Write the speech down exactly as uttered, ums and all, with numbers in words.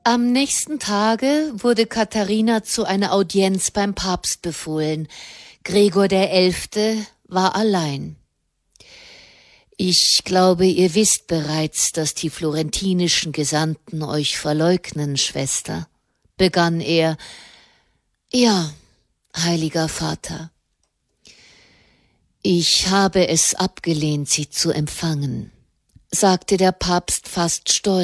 Am nächsten Tage wurde Katharina zu einer Audienz beim Papst befohlen. Gregor der Elfte war allein. »Ich glaube, ihr wisst bereits, dass die florentinischen Gesandten euch verleugnen, Schwester«, begann er. »Ja, heiliger Vater. Ich habe es abgelehnt, sie zu empfangen«, sagte der Papst fast stolz.